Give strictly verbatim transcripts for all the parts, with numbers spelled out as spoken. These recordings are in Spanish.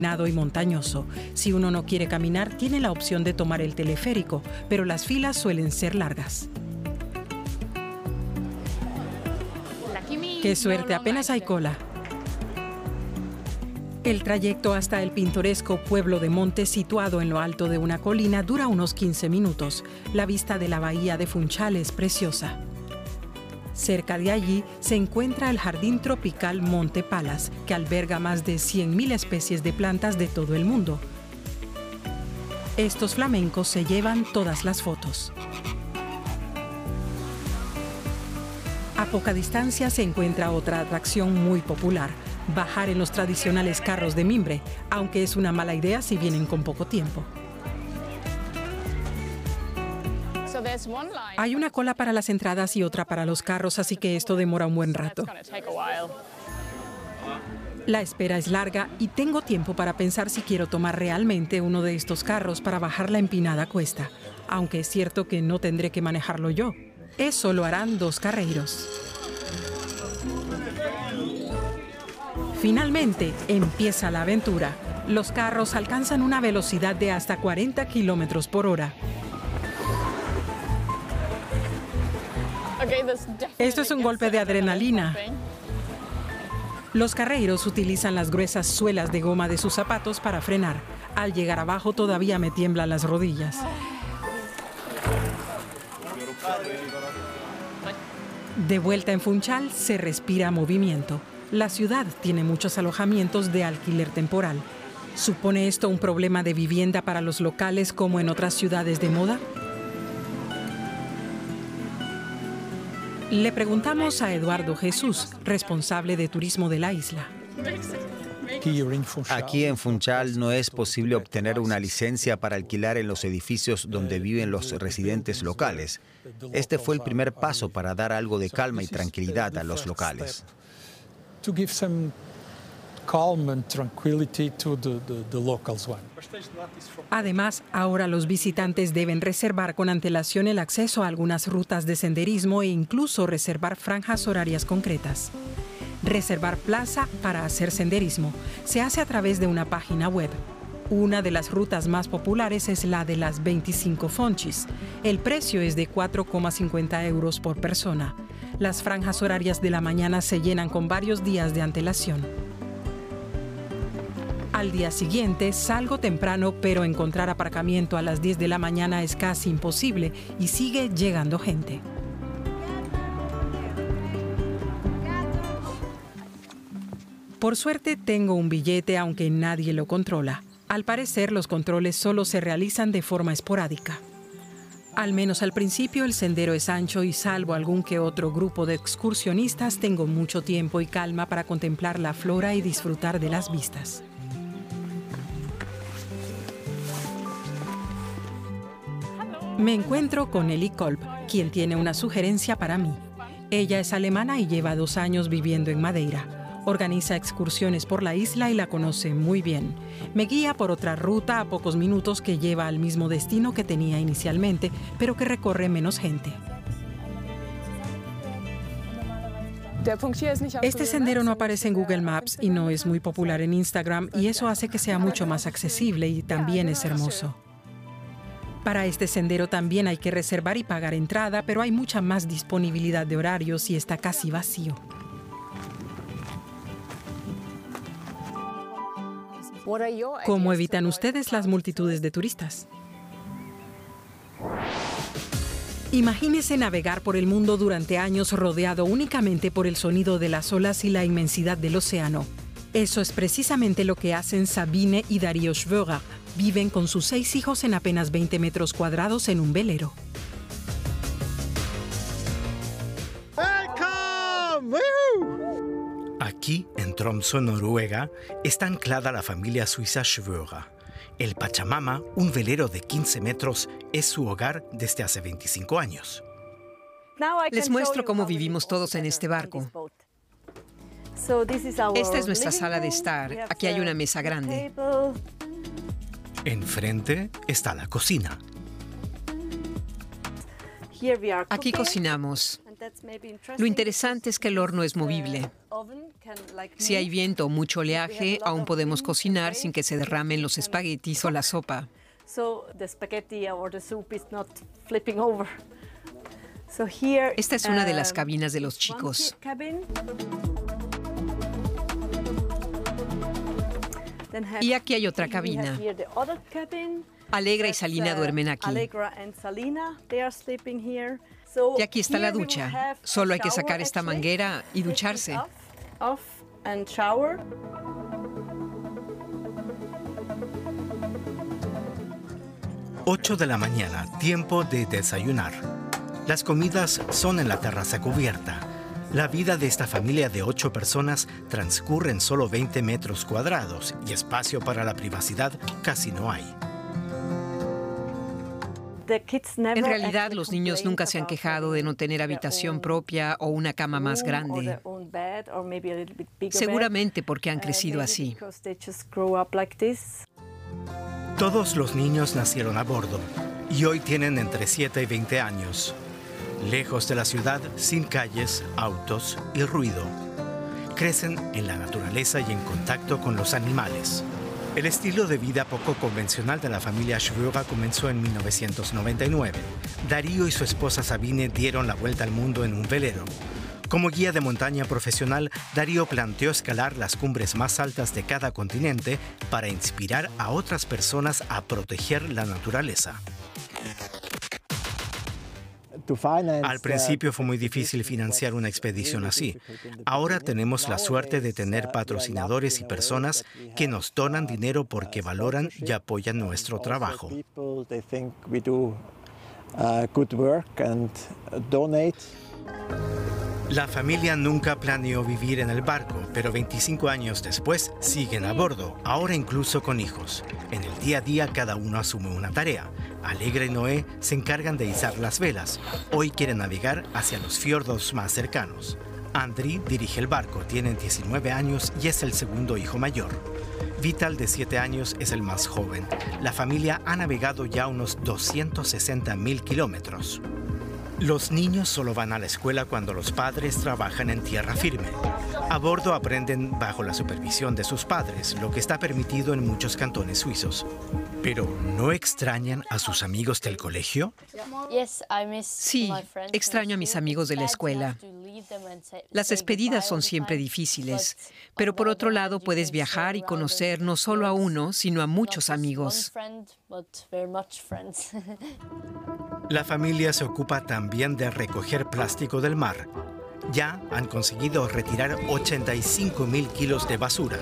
y montañoso. Si uno no quiere caminar, tiene la opción de tomar el teleférico, pero las filas suelen ser largas. ¡Qué suerte! Apenas hay cola. El trayecto hasta el pintoresco pueblo de Monte, situado en lo alto de una colina, dura unos quince minutos. La vista de la bahía de Funchal es preciosa. Cerca de allí se encuentra el jardín tropical Monte Palas, que alberga más de cien mil especies de plantas de todo el mundo. Estos flamencos se llevan todas las fotos. A poca distancia se encuentra otra atracción muy popular: bajar en los tradicionales carros de mimbre, aunque es una mala idea si vienen con poco tiempo. Hay una cola para las entradas y otra para los carros, así que esto demora un buen rato. La espera es larga y tengo tiempo para pensar si quiero tomar realmente uno de estos carros para bajar la empinada cuesta, aunque es cierto que no tendré que manejarlo yo. Eso lo harán dos carreiros. Finalmente, empieza la aventura. Los carros alcanzan una velocidad de hasta cuarenta kilómetros por hora. Esto es un golpe de adrenalina. Los carreiros utilizan las gruesas suelas de goma de sus zapatos para frenar. Al llegar abajo todavía me tiemblan las rodillas. De vuelta en Funchal se respira movimiento. La ciudad tiene muchos alojamientos de alquiler temporal. ¿Supone esto un problema de vivienda para los locales como en otras ciudades de moda? Le preguntamos a Eduardo Jesús, responsable de turismo de la isla. Aquí en Funchal no es posible obtener una licencia para alquilar en los edificios donde viven los residentes locales. Este fue el primer paso para dar algo de calma y tranquilidad a los locales. Además, ahora los visitantes deben reservar con antelación el acceso a algunas rutas de senderismo e incluso reservar franjas horarias concretas. Reservar plaza para hacer senderismo se hace a través de una página web. Una de las rutas más populares es la de las veinticinco Fonchis. El precio es de cuatro coma cincuenta euros por persona. Las franjas horarias de la mañana se llenan con varios días de antelación. Al día siguiente salgo temprano, pero encontrar aparcamiento a las diez de la mañana es casi imposible y sigue llegando gente. Por suerte tengo un billete, aunque nadie lo controla. Al parecer, los controles solo se realizan de forma esporádica. Al menos al principio el sendero es ancho y salvo algún que otro grupo de excursionistas, tengo mucho tiempo y calma para contemplar la flora y disfrutar de las vistas. Me encuentro con Ellie Kolb, quien tiene una sugerencia para mí. Ella es alemana y lleva dos años viviendo en Madeira. Organiza excursiones por la isla y la conoce muy bien. Me guía por otra ruta a pocos minutos que lleva al mismo destino que tenía inicialmente, pero que recorre menos gente. Este sendero no aparece en Google Maps y no es muy popular en Instagram, y eso hace que sea mucho más accesible y también es hermoso. Para este sendero también hay que reservar y pagar entrada, pero hay mucha más disponibilidad de horarios y está casi vacío. ¿Cómo evitan ustedes las multitudes de turistas? Imagínese navegar por el mundo durante años rodeado únicamente por el sonido de las olas y la inmensidad del océano. Eso es precisamente lo que hacen Sabine y Darío Schwörer. Viven con sus seis hijos en apenas veinte metros cuadrados en un velero. Aquí, en Tromsø, Noruega, está anclada la familia suiza Schwörer. El Pachamama, un velero de quince metros, es su hogar desde hace veinticinco años. Les muestro cómo vivimos todos en este barco. Esta es nuestra sala de estar. Aquí hay una mesa grande. Enfrente está la cocina. Aquí cocinamos. Lo interesante es que el horno es movible. Si hay viento o mucho oleaje, aún podemos cocinar sin que se derramen los espaguetis o la sopa. Esta es una de las cabinas de los chicos. Y aquí hay otra cabina. Alegra y Salina duermen aquí. Y aquí está la ducha. Solo hay que sacar esta manguera y ducharse. ocho de la mañana, tiempo de desayunar. Las comidas son en la terraza cubierta. La vida de esta familia de ocho personas transcurre en solo veinte metros cuadrados y espacio para la privacidad casi no hay. En realidad, los niños nunca se han quejado de no tener habitación propia o una cama más grande. Seguramente porque han crecido así. Todos los niños nacieron a bordo y hoy tienen entre siete y veinte años. Lejos de la ciudad, sin calles, autos y ruido. Crecen en la naturaleza y en contacto con los animales. El estilo de vida poco convencional de la familia Schwöger comenzó en mil novecientos noventa y nueve. Darío y su esposa Sabine dieron la vuelta al mundo en un velero. Como guía de montaña profesional, Darío planteó escalar las cumbres más altas de cada continente para inspirar a otras personas a proteger la naturaleza. Al principio fue muy difícil financiar una expedición así. Ahora tenemos la suerte de tener patrocinadores y personas que nos donan dinero porque valoran y apoyan nuestro trabajo. La familia nunca planeó vivir en el barco, pero veinticinco años después siguen a bordo, ahora incluso con hijos. En el día a día cada uno asume una tarea. Alegra y Noé se encargan de izar las velas. Hoy quieren navegar hacia los fiordos más cercanos. Andri dirige el barco, tiene diecinueve años y es el segundo hijo mayor. Vital, de siete años, es el más joven. La familia ha navegado ya unos doscientos sesenta mil kilómetros. Los niños solo van a la escuela cuando los padres trabajan en tierra firme. A bordo aprenden bajo la supervisión de sus padres, lo que está permitido en muchos cantones suizos. ¿Pero no extrañan a sus amigos del colegio? Sí, extraño a mis amigos de la escuela. Las despedidas son siempre difíciles, pero por otro lado puedes viajar y conocer no solo a uno, sino a muchos amigos. La familia se ocupa también de recoger plástico del mar. Ya han conseguido retirar ochenta y cinco mil kilos de basura.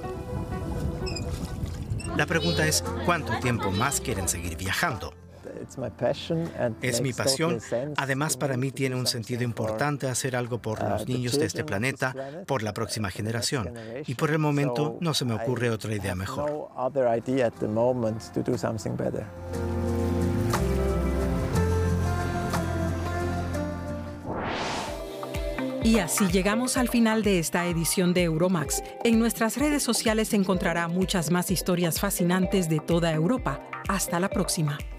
La pregunta es, ¿cuánto tiempo más quieren seguir viajando? Es mi pasión. Además, para mí tiene un sentido importante hacer algo por los niños de este planeta, por la próxima generación. Y por el momento no se me ocurre otra idea mejor. Y así llegamos al final de esta edición de Euromax. En nuestras redes sociales encontrará muchas más historias fascinantes de toda Europa. Hasta la próxima.